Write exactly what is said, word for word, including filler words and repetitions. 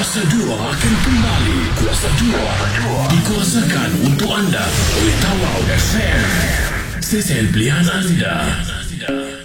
Kuasa dua akan kembali. Kuasa dua dikuasakan untuk anda oleh Tawau F M. Stesen pilihan anda.